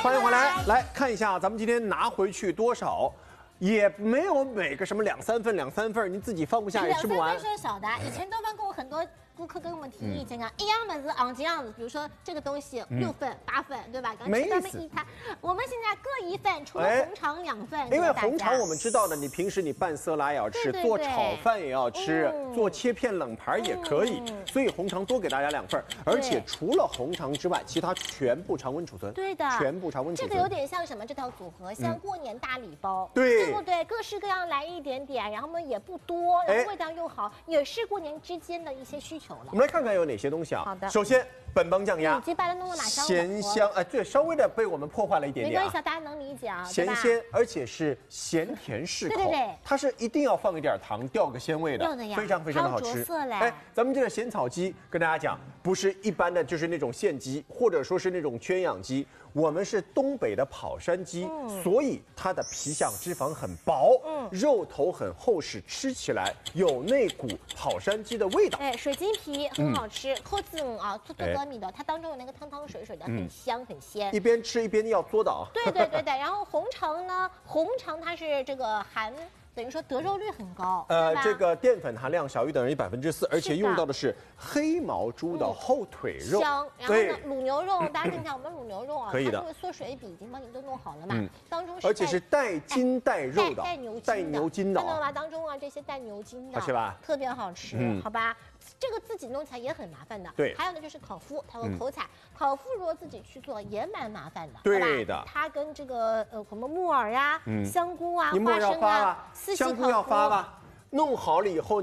欢迎回来，来看一下咱们今天拿回去多少。 也没有每个什么2、3份，您自己放不下也吃不完。 2、3份是少的，以前东方跟我很多顾客跟我们提意见啊，一样本子昂这样子，比如说这个东西6份、8份，对吧？刚吃他们1摊，我们现在各1份，除了红肠2份。 因为红肠我们知道的，你平时你拌色拉也要吃，做炒饭也要吃，做切片冷盘也可以，所以红肠多给大家2份，而且除了红肠之外，其他全部常温储存。 对的， 全部常温储存。 这个有点像什么？这套组合像过年大礼包， 对。 对不对？各式各样来一点点，然后呢也不多，然后味道又好，也是过年之间的一些需求了。 我们来看看有哪些东西啊？ 好的， 首先本帮酱鸭， 以及白兰东的马香咸香，对，稍微的被我们破坏了一点点， 没关系，大家能理解啊。 咸鲜，而且是咸甜适口， 对， 它是一定要放一点糖，调个鲜味的，非常的好吃。咱们这个咸草鸡跟大家讲，不是一般的，就是那种现鸡，或者说是那种圈养鸡。 我们是东北的跑山鸡，所以它的皮下脂肪很薄，肉头很厚实，吃起来有那股跑山鸡的味道。 哎，水晶皮很好吃，扣子啊，做糯米的，它当中有那个汤汤水水的，很香很鲜。 一边吃一边要嘬的啊。 对。然后红肠呢，红肠它是这个等于说得肉率很高， 这个淀粉含量小于等于4%，而且用到的是黑毛猪的后腿肉， 香。然后呢，卤牛肉，大家看一下我们卤牛肉啊， 可以的， 它这个缩水比已经帮你都弄好了嘛，当中而且是带筋带肉的， 带牛筋的，看到吗？ 当中啊这些带牛筋的， 好吃吧？ 特别好吃，好吧？这个自己弄起来也很麻烦的， 对。 还有呢就是烤麸，它有口彩，烤麸如果自己去做也蛮麻烦的， 对的。 它跟这个什么木耳呀、香菇啊、 你木耳要发啊， 四喜香菇要发吧，弄好了以后。